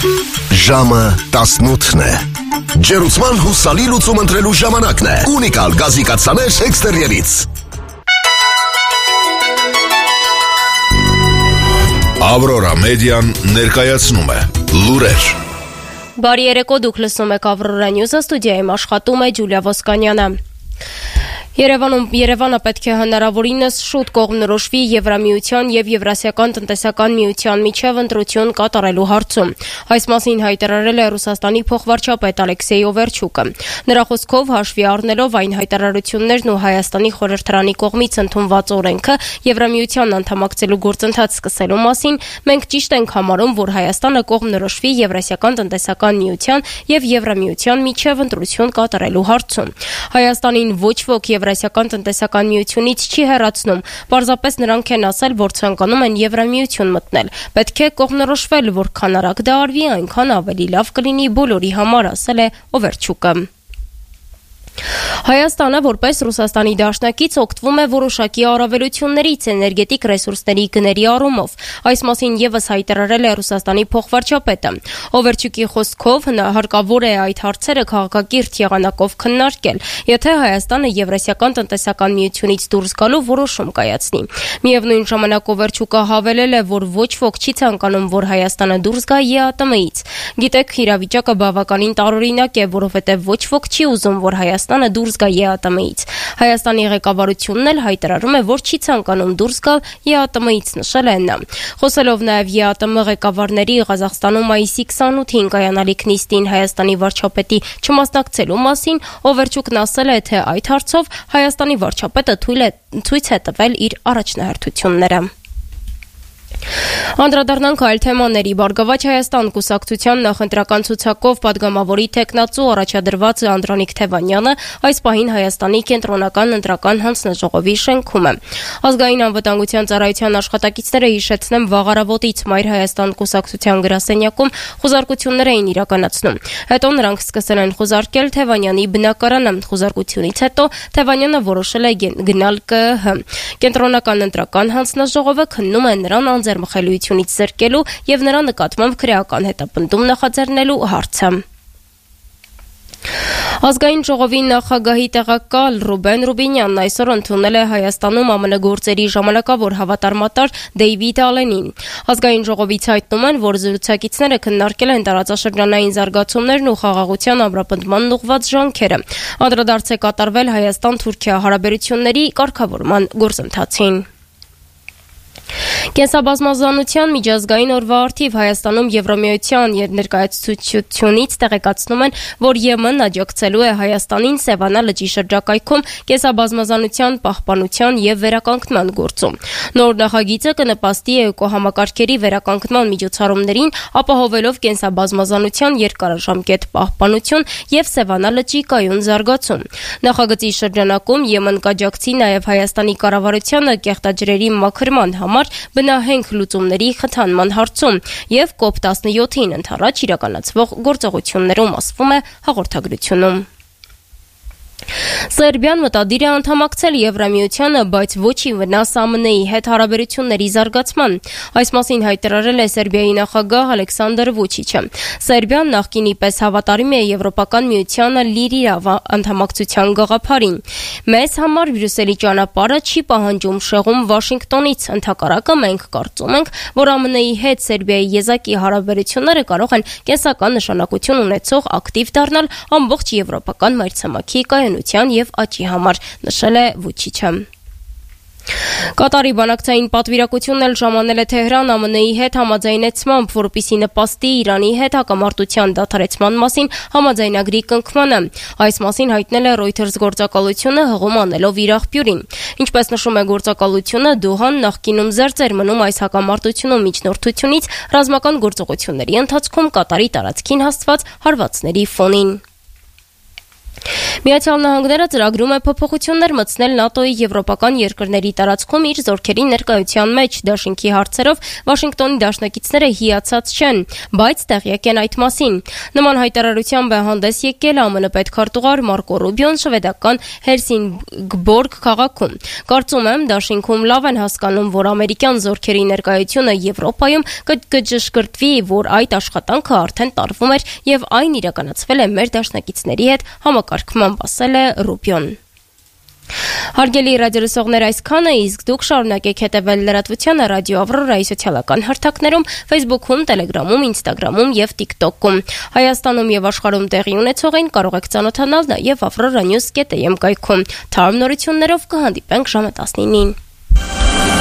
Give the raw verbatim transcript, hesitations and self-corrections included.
Ժամը տասնութն է։ Ջերուցման հուսալի լուծում ընտրելու ժամանակն է։ Ունիկալ գազիկացաներ էքստերիերից։ Ավրորա մեդիան ներկայացնում է լուրեր։ Բարի երեկո, դուք լսում եք Ավրորա Նյուզը, ստուդիայում աշխատում է Ջուլիա Ոսկանյանը։ Երևանում Երևանը պետք է հնարավորինս շուտ կողմնորոշվի Եվրամիության եւ Եվրասիական տնտեսական միության միջև ընտրություն կատարելու հարցում։ Այս մասին հայտարարել է Ռուսաստանի փոխվարչապետ Ալեքսեյ Օվերչուկը։ Նրա խոսքով հաշվի առնելով այն հայտարարություններն ու Հայաստանի խորհրդարանի կողմից ընդունված օրենքը Եվրամիությանն անդամակցելու գործընթաց սկսելու մասին, մենք ճիշտ ենք համարում, որ Հայաստանը կողմնորոշվի Եվրասիական տնտեսական միության եւ Եվրամիության միջև ընտրություն կատարելու հարցում։ Հայաստանին ոչ ոք Եվրասիական տնտեսական միությունից չի հեռացնում, պարզապես նրանք են ասել, որ ցանկանում են Եվրամիություն մտնել։ Պետք է կողմնորոշվել, որքան արագ դա արվի, այնքան ավելի լավ կլինի բոլորի համար, ասել է Օվերչուկը։ Հայաստանը որպես Ռուսաստանի դաշնակից օգտվում է որոշակի առավելություններից էներգետիկ ռեսուրսների գների առումով։ Այս մասին ևս հայտարարել է Ռուսաստանի փոխվարչապետը։ Օվերչուկի խոսքով հարկավոր է այդ հարցերը քաղաքակիրթ եղանակով քննարկել, եթե Հայաստանը Եվրասիական տնտեսական միությունից դուրս գալու որոշում կայացնի։ Միևնույն ժամանակ Օվերչուկը հավելել է, որ ոչ ոք չի ցանկանում, որ Հայաստանը դուրս գա ԵԱՏՄ-ից։ Գիտեք, իրավիճակը բավականին տարօրինակ է, որովհետև ոչ ոք չի ուզում, որ Հայաստանը դուրս գա ԵԱՏՄ-ից։ Հայաստանի ղեկավարությունն էլ հայտարարում է, որ չի ցանկանում դուրս գալ ԵԱՏՄ-ից, նշել է նա։ Խոսելով նաև ԵԱՏՄ ղեկավարների Ղազախստանում մայիսի քսանութին կայանալիք նիստին Հայաստանի վարչապետի չմասնակցելու մասին, Օվերչուկն ասել է, թե այդ հարցով Հայաստանի վարչապետը ցույց է տվել իր առաջնահերթությունները։ Անդրադառնանք այլ թեմաների։ Բարգավաճ Հայաստան կուսակցության նախընտրական ցուցակով падգամավորի տեխնացու առաջադրված Անդրանիկ Թևանյանը այս պահին Հայաստանի կենտրոնական ընտրական հանձնաժողովի շենքում է։ Ազգային անվտանգության ծառայության աշխատակիցները հիշեցնեմ վաղ առավոտից Մայր Հայաստան կուսակցության գրասենյակում խուզարկություններ էին իրականացնում։ Հետո նրանք սկսել են խուզարկել Թևանյանի բնակարանը։ Խուզարկությունից հետո Թևանյանը որոշել է գնալ ԿԸՀ։ Կենտրոնական ընտրական հանձնաժողովը քննում է նրան անձեռմխելիությունից զրկելու եւ նրա նկատմամբ քրեական հետապնդում նախաձեռնելու հարցը։ Ազգային ժողովի նախագահի տեղակալ Ռուբեն Ռուբինյանն այսօր ընդունել է Հայաստանում ԱՄՆ գործերի ժամանակավոր հավատարմատար Դեյվիդ Ալենին։ Ազգային ժողովից հայտնում են, որ զրուցակիցները քննարկել են տարածաշրջանային զարգացումներն ու խաղաղության ամրապնդմանն ուղղված ջանքերը։ Անդրադարձ է կատարվել Հայաստան-Թուրքիա հարաբերությունների կարգավորման գործընթացին։ Կենսաբազմազանության միջազգային օրվա առթիվ Հայաստանում Եվրամիության ներկայացուցչությունից տեղեկացնում են, որ ԵՄ-ն աջակցելու է Հայաստանին Սևանա լճի շրջակայքում կենսաբազմազանության պահպանության եւ վերականգնման գործում։ Նոր նախագիծը կնպաստի էկոհամակարգերի վերականգնման միջոցառումներին, ապահովելով կենսաբազմազանության երկարաժամկետ պահպանություն եւ Սևանա լճի կայուն զարգացում։ Նախագծի շրջանակում ԵՄ-ն կաջակցի նաեւ Հայաստանի կառավարությանը կեղտաջրերի մաքրման համար բնահենք լուծումների խթանման հարցում եւ կոպ տասնյոթին ընդառաջ իրականացվող գործողություններում, ասվում է հաղորդագրությունում։ Սերբիան մտադիր է անդամակցել Եվրամիությանը, բայց ոչի վնաս ԱՄՆ-ի հետ հարաբերությունների զարգացման։ Այս մասին հայտարարել է Սերբիայի նախագահ Ալեքսանդր Վուչիչը։ Սերբիան նախկինի պես հավատարիմ է Եվրոպական միությանը լիիրավ անդամակցության գաղափարին։ Մեզ համար Բրյուսելի ճանապարհը չի պահանջում շեղում Վաշինգտոնից, ընդհակառակը մենք կարծում ենք, որ ԱՄՆ-ի հետ Սերբիայի եզակի հարաբերությունները կարող են կենսական նշանակություն ունեցող ակտիվ դառնալ ամբողջ եվրոպական մայրցամաքի կայունության եւ աճի համար, նշել է Վուչիչը։ Կատարի բանակցային պատվիրակությունն էլ ժամանել է Թեհրան ԱՄՆ-ի հետ համաձայնեցմամբ, որպեսզի նպաստի Իրանի հետ հակամարտության դադարեցման մասին համաձայնագրի կնքմանը։ Այս մասին հայտնել է Reuters գործակալությունը, հղում անելով իր աղբյուրին։ Ինչպես նշում է գործակալությունը, Դոհան նախկինում զերծ էր մնում այս հակամարտությունում միջնորդությունից ռազմական գործողությունների ընթացքում Կատարի տարածքին հասցված հարվածների ֆոնին։ Միացյալ Նահանգները ծրագրում է փոփոխություններ մտցնել ՆԱՏՕ-ի եվրոպական երկրների տարածքում իր զորքերի ներկայության մեջ։ Դաշինքի հարցերով Վաշինգտոնի դաշնակիցները հիացած չեն, բայց տեղյակ են այդ մասին։ Նման հայտարարությամբ է հանդես եկել ԱՄՆ պետքարտուղար Մարկո Ռուբիոն շվեդական Հելսինգբորգ քաղաքում։ Կարծում եմ, դաշինքում լավ են հասկանում, որ ամերիկյան զորքերի ներկայությունը Եվրոպայում կճշգրտվի, որ այդ աշխատանքը արդեն տարվում էր եւ այն իրականացվել է մեր դաշնակիցների հետ համակարգմամբ, ասել է Ռուբիոն։ Հարգելի ռադիոլսողներ, այսքանը, իսկ դուք շարունակեք հետևել լրատվությանը ռադիո Ավրորայի սոցիալական հարթակներում, Facebook-ում, Telegram-ում, Instagram-ում եւ TikTok-ում։ Հայաստանում եւ աշխարհում տեղի ունեցողին կարող եք ծանոթանալ նաեւ avroranews dot am կայքում։ Թարմ նորություններով կհանդիպենք ժամը տասնինին։